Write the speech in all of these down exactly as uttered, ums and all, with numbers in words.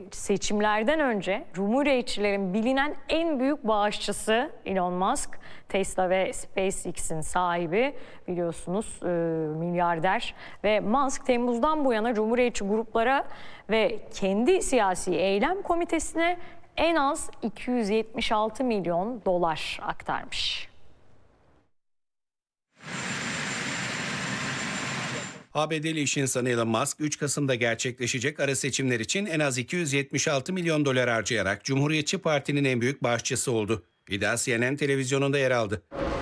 seçimlerden önce Cumhuriyetçilerin bilinen en büyük bağışçısı Elon Musk. Tesla ve SpaceX'in sahibi, biliyorsunuz, e, milyarder. Ve Musk Temmuz'dan bu yana Cumhuriyetçi gruplara ve kendi siyasi eylem komitesine en az iki yüz yetmiş altı milyon dolar aktarmış. A B D'li iş insanı Elon Musk, üç Kasım'da gerçekleşecek ara seçimler için en az iki yüz yetmiş altı milyon dolar harcayarak Cumhuriyetçi Parti'nin en büyük bağışçısı oldu. İddia C N N televizyonunda yer aldı.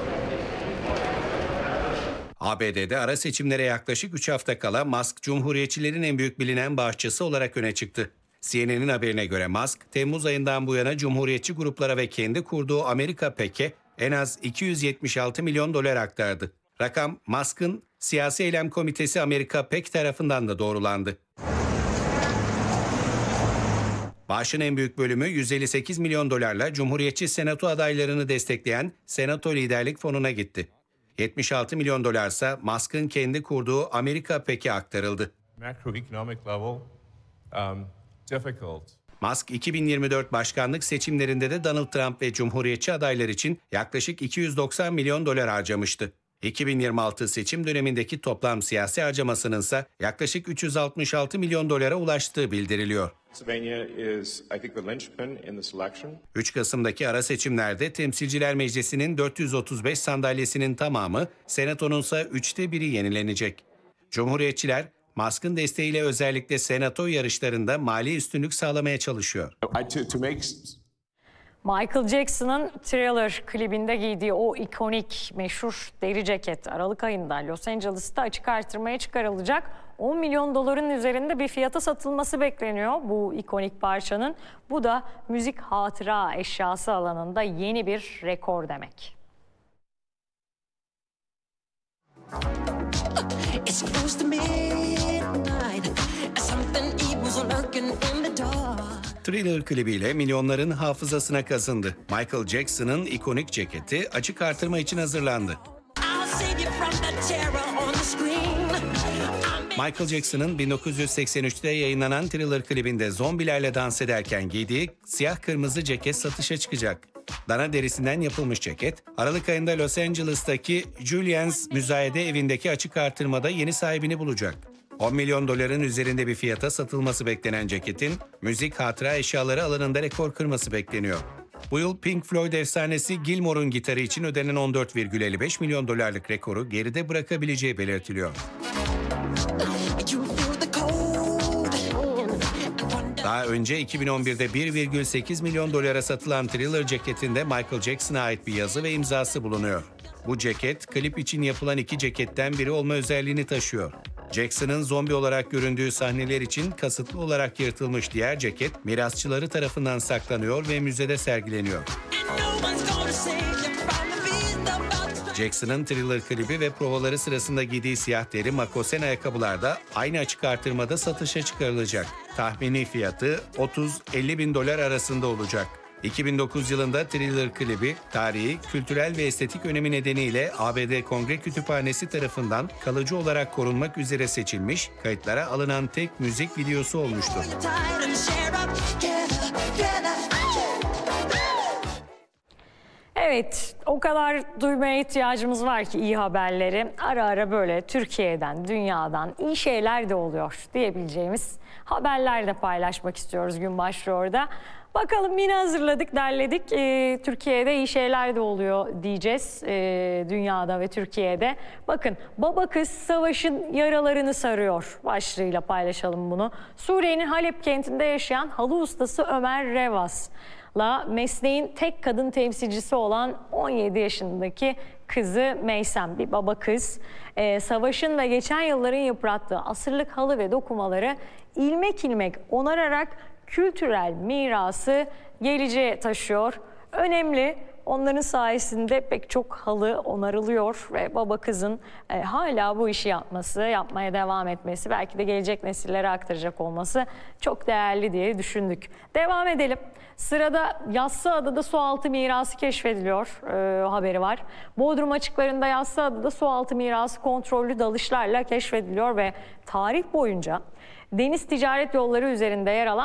A B D'de ara seçimlere yaklaşık üç hafta kala Musk, Cumhuriyetçilerin en büyük bilinen bağışçısı olarak öne çıktı. C N N'in haberine göre Musk, Temmuz ayından bu yana Cumhuriyetçi gruplara ve kendi kurduğu Amerika PAC'e en az iki yüz yetmiş altı milyon dolar aktardı. Rakam, Musk'ın Siyasi Eylem Komitesi Amerika PAC tarafından da doğrulandı. Bağışın en büyük bölümü yüz elli sekiz milyon dolarla Cumhuriyetçi Senato adaylarını destekleyen Senato Liderlik Fonu'na gitti. yetmiş altı milyon dolarsa Musk'ın kendi kurduğu Amerika PAC'e aktarıldı. Macroeconomic level, um, difficult. Musk, iki bin yirmi dört başkanlık seçimlerinde de Donald Trump ve Cumhuriyetçi adaylar için yaklaşık iki yüz doksan milyon dolar harcamıştı. iki bin yirmi altı seçim dönemindeki toplam siyasi harcamasının ise yaklaşık üç yüz altmış altı milyon dolara ulaştığı bildiriliyor. üç Kasım'daki ara seçimlerde Temsilciler Meclisi'nin dört yüz otuz beş sandalyesinin tamamı, Senato'nun ise üçte biri yenilenecek. Cumhuriyetçiler, Musk'ın desteğiyle özellikle Senato yarışlarında mali üstünlük sağlamaya çalışıyor. Michael Jackson'ın Thriller klibinde giydiği o ikonik, meşhur deri ceket Aralık ayında Los Angeles'ta açık artırmaya çıkarılacak. on milyon doların üzerinde bir fiyata satılması bekleniyor bu ikonik parçanın. Bu da müzik hatıra eşyası alanında yeni bir rekor demek. Thriller klibiyle milyonların hafızasına kazındı. Michael Jackson'ın ikonik ceketi açık artırma için hazırlandı. Michael Jackson'ın bin dokuz yüz seksen üçte yayınlanan Thriller klibinde zombilerle dans ederken giydiği siyah kırmızı ceket satışa çıkacak. Dana derisinden yapılmış ceket, Aralık ayında Los Angeles'taki Julian's müzayede evindeki açık artırmada yeni sahibini bulacak. on milyon doların üzerinde bir fiyata satılması beklenen ceketin müzik hatıra eşyaları alanında rekor kırması bekleniyor. Bu yıl Pink Floyd efsanesi Gilmour'un gitarı için ödenen on dört virgül elli beş milyon dolarlık rekoru geride bırakabileceği belirtiliyor. Daha önce iki bin on birde bir virgül sekiz milyon dolara satılan Thriller ceketinde Michael Jackson'a ait bir yazı ve imzası bulunuyor. Bu ceket, klip için yapılan iki ceketten biri olma özelliğini taşıyor. Jackson'ın zombi olarak göründüğü sahneler için kasıtlı olarak yırtılmış diğer ceket, mirasçıları tarafından saklanıyor ve müzede sergileniyor. Jackson'ın Thriller klibi ve provaları sırasında giydiği siyah deri makosen ayakkabılar da aynı açık artırmada satışa çıkarılacak. Tahmini fiyatı otuz elli bin dolar arasında olacak. iki bin dokuz yılında Thriller klibi, tarihi, kültürel ve estetik önemi nedeniyle A B D Kongre Kütüphanesi tarafından kalıcı olarak korunmak üzere seçilmiş, kayıtlara alınan tek müzik videosu olmuştur. Evet, o kadar duymaya ihtiyacımız var ki iyi haberleri. Ara ara böyle Türkiye'den, dünyadan iyi şeyler de oluyor diyebileceğimiz haberler de paylaşmak istiyoruz gün başlıyor da. Bakalım, yine hazırladık, derledik. Ee, Türkiye'de iyi şeyler de oluyor diyeceğiz, ee, dünyada ve Türkiye'de. Bakın, baba kız savaşın yaralarını sarıyor başlığıyla paylaşalım bunu. Suriye'nin Halep kentinde yaşayan halı ustası Ömer Revas'la mesleğin tek kadın temsilcisi olan on yedi yaşındaki kızı Meysem, bir baba kız, ee, savaşın ve geçen yılların yıprattığı asırlık halı ve dokumaları ilmek ilmek onararak kültürel mirası geleceğe taşıyor. Önemli, onların sayesinde pek çok halı onarılıyor ve baba kızın e, hala bu işi yapması, yapmaya devam etmesi, belki de gelecek nesillere aktaracak olması çok değerli diye düşündük. Devam edelim. Sırada Yassıada'da sualtı mirası keşfediliyor e, haberi var. Bodrum açıklarında Yassıada'da sualtı mirası kontrollü dalışlarla keşfediliyor ve tarih boyunca deniz ticaret yolları üzerinde yer alan